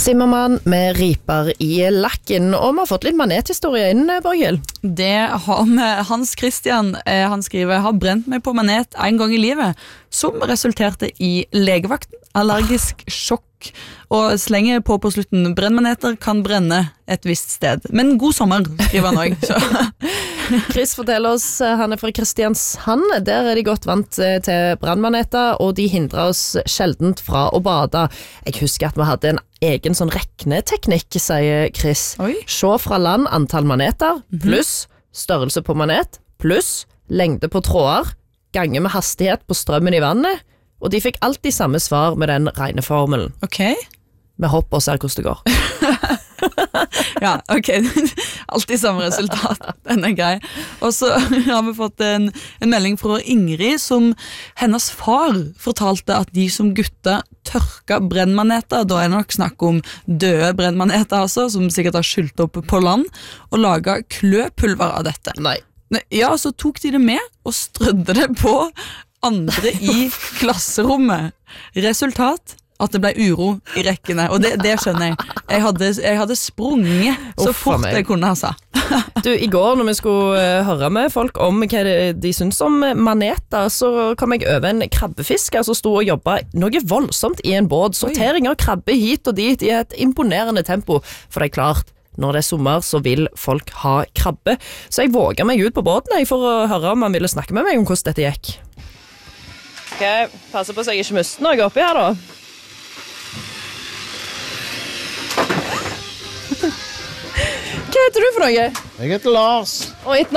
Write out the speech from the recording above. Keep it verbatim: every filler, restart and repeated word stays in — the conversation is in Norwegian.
Zimmermann med riper i lakken, og vi har fått litt manethistorie inn, Borghild. Det har med Hans Christian, eh, han skriver, har brent meg på manet en gang i livet, som resulterte i legevakten, allergisk sjokk, og slenger på på slutten, brennmaneter kan brenne et visst sted. Men god sommer, skriver han også. Chris forteller oss, han er fra Kristiansand, der er de godt vant til brannmaneter, og de hindrer oss sjeldent fra å bade. Jeg husker at vi hadde en egen sånn rekneteknikk, sier Chris. Oi. Se fra land antall maneter, pluss størrelse på manet, pluss lengde på tråder, gange med hastighet på strømmen i vannet, og de fikk alltid samme svar med den regneformelen. Ok. Vi hopper og ser hvordan det går. Ja, ok. Alltid samme resultat. Den er grei. Og så har vi fått en, en melding fra Ingrid, som hennes far fortalte at de som gutta tørka brennmaneter, da er det nok snakk om døde brennmaneter, altså, som sikkert har skylt opp på land, og laget kløpulver av dette. Nei. Ja, så tok de det med og strødde det på andre i klasserommet. Resultat? At det ble uro i rekkene, og det, det skjønner jeg. Jeg hadde, jeg hadde sprunget så Uff, fort meg. jeg kunne, altså. Du, i går når vi skulle uh, høre med folk om hva de, de synes om maneter, så kom jeg over en krabbefisker som sto og jobbet noe voldsomt i en båt. Sortering av krabbe hit og dit i et imponerende tempo, for det er klart, når det er sommer så vil folk ha krabbe. Så jeg våget meg ut på båten jeg, for å høre om han ville snakke med meg om hvordan dette gikk. Ok, passe på så jeg ikke mister noe oppi her da. Hva heter du for noe? Jeg heter Lars. Og et